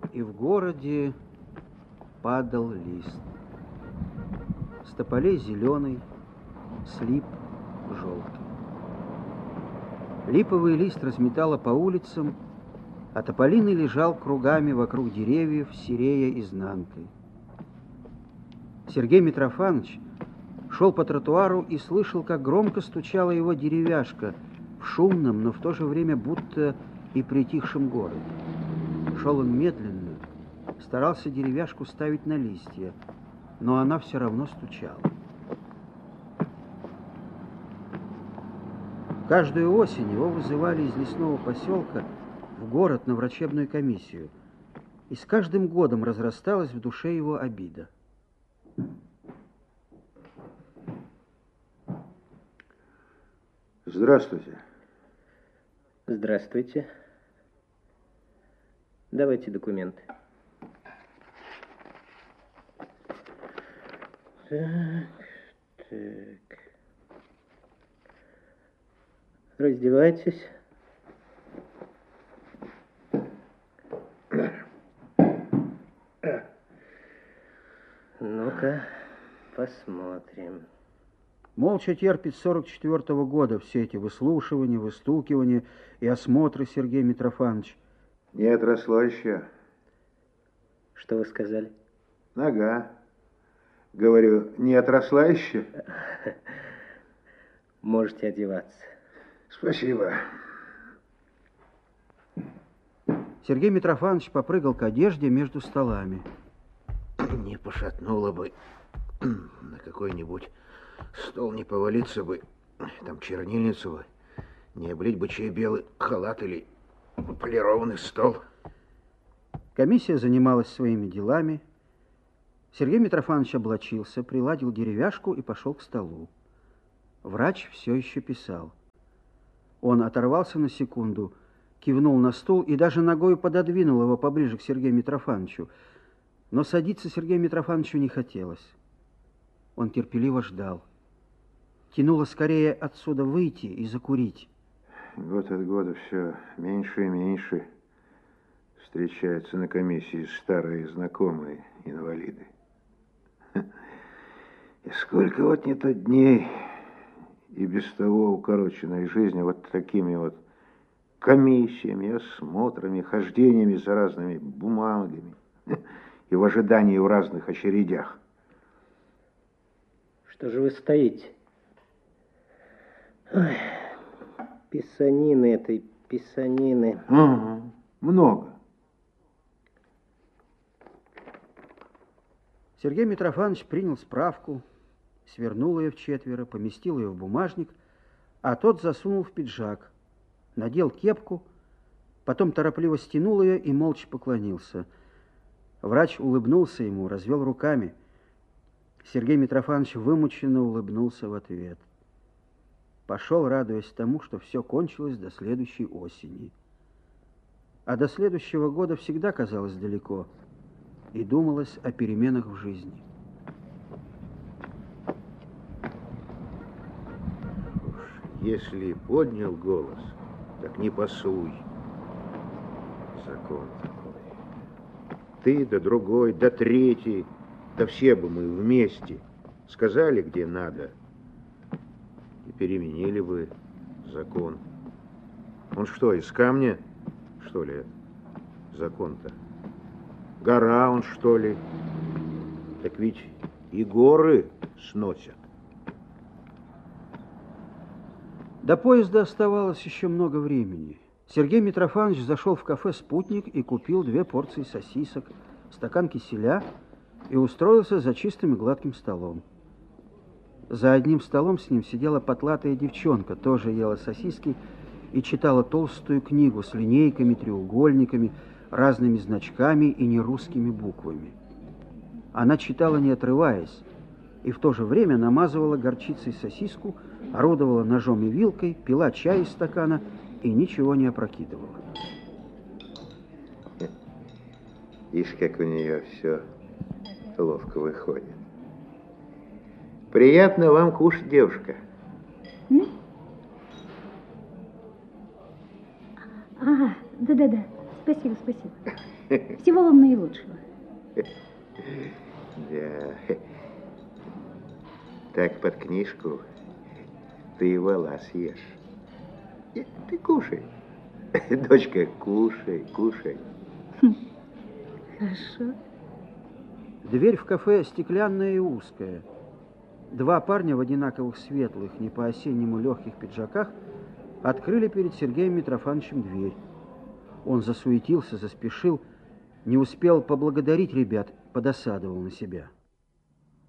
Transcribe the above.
И в городе падал лист. С тополей зеленый, с лип желтый. Липовый лист разметало по улицам, а тополиный лежал кругами вокруг деревьев, серея изнанкой. Сергей Митрофанович шел по тротуару и слышал, как громко стучала его деревяшка в шумном, но в то же время будто и притихшем городе. Шел он медленно, старался деревяшку ставить на листья, но она все равно стучала. Каждую осень его вызывали из лесного поселка в город на врачебную комиссию, и с каждым годом разрасталась в душе его обида. Здравствуйте. Здравствуйте. Давайте документы. Так. Раздевайтесь. Ну-ка, посмотрим. Молча терпит с 44-го года все эти выслушивания, выстукивания и осмотры Сергея Митрофановича. Не отросла еще. Что вы сказали? Нога. Говорю, не отросла еще? Можете одеваться. Спасибо. Сергей Митрофанович попрыгал к одежде между столами. Не пошатнуло бы на какой-нибудь стол, не повалиться бы, там чернильницу бы, не облить бы чей белый халат или полированный стол. Комиссия занималась своими делами. Сергей Митрофанович облачился, приладил деревяшку и пошел к столу. Врач все еще писал. Он оторвался на секунду, кивнул на стул и даже ногой пододвинул его поближе к Сергею Митрофановичу. Но садиться Сергею Митрофановичу не хотелось. Он терпеливо ждал. Тянуло скорее отсюда выйти и закурить. Год от года все меньше и меньше встречаются на комиссии старые знакомые инвалиды. И сколько вот не то дней и без того укороченной жизни вот такими вот комиссиями, осмотрами, хождениями за разными бумагами и в ожидании в разных очередях. Что же вы стоите? Ой, писанины этой писанины. Угу, много. Сергей Митрофанович принял справку, свернул ее вчетверо, поместил ее в бумажник, а тот засунул в пиджак, надел кепку, потом торопливо стянул ее и молча поклонился. Врач улыбнулся ему, развел руками. Сергей Митрофанович вымученно улыбнулся в ответ. Пошел, радуясь тому, что все кончилось до следующей осени. А до следующего года всегда казалось далеко, и думалось о переменах в жизни. Если поднял голос, так не пасуй. Закон такой. Ты, да другой, да третий, да все бы мы вместе сказали, где надо, и переменили бы закон. Он что, из камня, что ли, закон-то? Гора он, что ли? Так ведь и горы сносят. До поезда оставалось еще много времени. Сергей Митрофанович зашел в кафе «Спутник» и купил 2 порции сосисок, стакан киселя и устроился за чистым и гладким столом. За одним столом с ним сидела потлатая девчонка, тоже ела сосиски и читала толстую книгу с линейками, треугольниками, разными значками и нерусскими буквами. Она читала, не отрываясь, и в то же время намазывала горчицей сосиску, орудовала ножом и вилкой, пила чай из стакана и ничего не опрокидывала. Ишь, как у нее все ловко выходит. Приятно вам кушать, девушка. Да-да-да. Спасибо, спасибо. Всего вам наилучшего. Да. Так под книжку ты и вола съешь. Ты кушай. Дочка, кушай, кушай. Хорошо. Дверь в кафе стеклянная и узкая. Два парня в одинаковых светлых, не по-осеннему легких пиджаках открыли перед Сергеем Митрофановичем дверь. Он засуетился, заспешил, не успел поблагодарить ребят, подосадовал на себя.